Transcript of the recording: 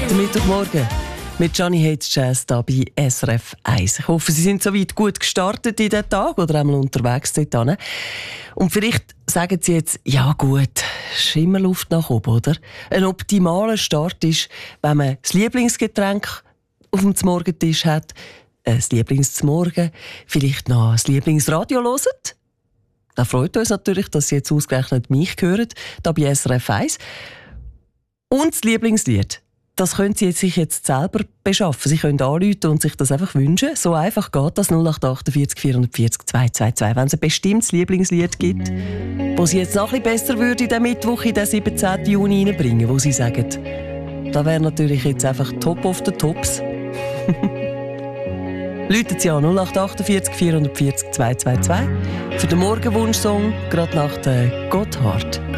Der Mittwochmorgen mit Johnny Hates Jazz hier bei SRF 1. Ich hoffe, Sie sind soweit gut gestartet in den Tag oder einmal unterwegs dorthin. Und vielleicht sagen Sie jetzt, ja gut, ist immer Luft nach oben, oder? Ein optimaler Start ist, wenn man das Lieblingsgetränk auf dem Morgentisch hat, das Lieblingsmorgen, vielleicht noch das Lieblingsradio hören. Da freut uns natürlich, dass Sie jetzt ausgerechnet mich hören, hier bei SRF 1. Und das Lieblingslied, das können Sie sich jetzt selber beschaffen. Sie können anrufen und sich das einfach wünschen. So einfach geht das, 0848 440 222. Wenn es ein bestimmtes Lieblingslied gibt, wo Sie jetzt noch ein bisschen besser würde in den Mittwoch, in den 17. Juni reinbringen, wo Sie sagen, da wäre natürlich jetzt einfach Top of the Tops. Läutet Sie an 0848 440 222 für den Morgenwunschsong, gerade nach der Gotthard.